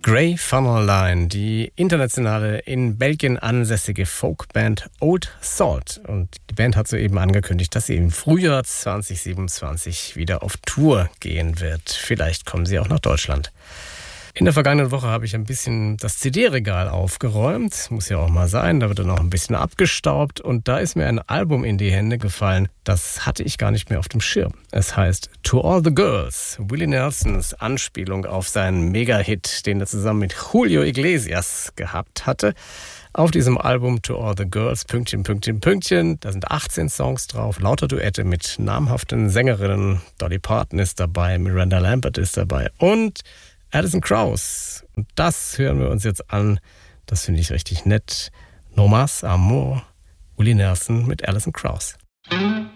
Grey Funnel Line, die internationale in Belgien ansässige Folkband Old Salt. Und die Band hat soeben angekündigt, dass sie im Frühjahr 2027 wieder auf Tour gehen wird. Vielleicht kommen sie auch nach Deutschland. In der vergangenen Woche habe ich ein bisschen das CD-Regal aufgeräumt. Muss ja auch mal sein, da wird dann auch ein bisschen abgestaubt. Und da ist mir ein Album in die Hände gefallen, das hatte ich gar nicht mehr auf dem Schirm. Es heißt To All the Girls, Willie Nelsons Anspielung auf seinen Mega-Hit, den er zusammen mit Julio Iglesias gehabt hatte. Auf diesem Album To All the Girls, Pünktchen, Pünktchen, Pünktchen, da sind 18 Songs drauf, lauter Duette mit namhaften Sängerinnen. Dolly Parton ist dabei, Miranda Lambert ist dabei und Alison Krauss. Und das hören wir uns jetzt an. Das finde ich richtig nett. No Mas Amor, Willie Nelson mit Alison Krauss.